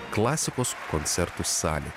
klasikos koncertų salė.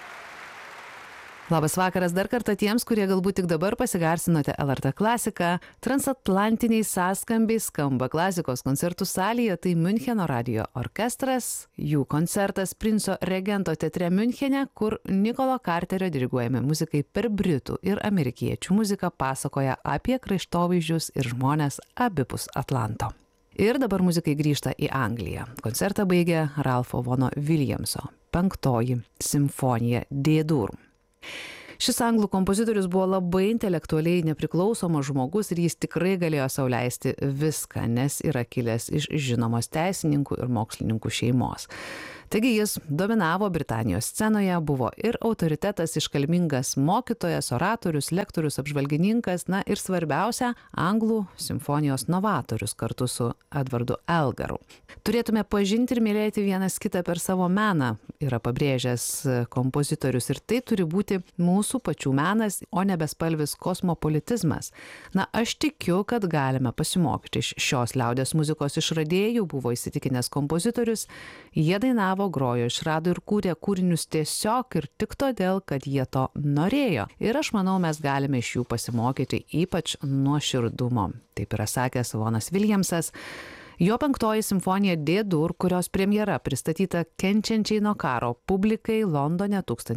Labas vakaras dar kartą tiems, kurie galbūt tik dabar pasigarsinote LRT klasiką. Transatlantiniai sąskambiai skamba klasikos koncertų salėje, tai Miuncheno radijo orkestras, jų koncertas Princo Regento teatre Miunchene, kur Nicolo Carterio diriguojami muzikai per britų ir amerikiečių muziką pasakoja apie kraštovaizdžius ir žmones abipus Atlanto. Ir dabar muzikai grįžta į Angliją. Koncertą baigė Ralpho Vaughan Williamso 5 simfonija D-dur. Šis anglų kompozitorius buvo labai intelektualiai nepriklausomas žmogus ir jis tikrai galėjo sau leisti viską, nes yra kilęs iš žinomos teisininkų ir mokslininkų šeimos. Taigi jis dominavo Britanijos scenoje, buvo ir autoritetas, iškalbingas mokytojas, oratorius, lektorius, apžvalgininkas, na ir svarbiausia, anglų simfonijos novatorius kartu su Edvardu Elgaru. Turėtume pažinti ir mylėti vienas kitą per savo meną, yra pabrėžęs kompozitorius, ir tai turi būti mūsų pačių menas, o ne bespalvis kosmopolitizmas. Na, aš tikiu, kad galime pasimokyti iš šios liaudies muzikos išradėjų, buvo įsitikinęs kompozitorius, jie dainavo, grojo, išrado ir kūrė kūrinius tiesiog ir tik todėl, kad jie to norėjo. Ir aš manau, mes galime iš jų pasimokyti, ypač nuoširdumo. Taip yra sakęs Vaughanas Williamsas. Jo 5 simfonija D-dur, kurios premjera pristatyta kenčiančiai nuo karo publikai Londone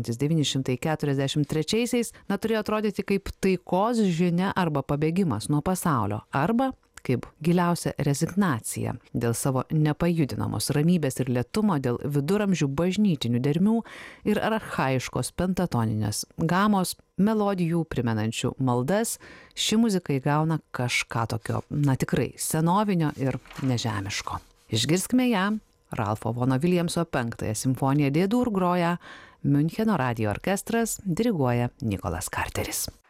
1943-aisiais, turėjo atrodyti kaip taikos žinia arba pabėgimas nuo pasaulio, arba kaip giliausia rezignacija dėl savo nepajudinamos ramybės ir lėtumo, dėl viduramžių bažnytinių dermių ir archaiškos pentatoninės gamos, melodijų primenančių maldas. Ši muzika įgauna kažką tokio, tikrai senovinio ir nežemiško. Išgirskime ją. Ralpho Vaughan Williamso 5 simfoniją D-dur groja Miuncheno radijo orkestras, diriguoja Nicolas Carteris.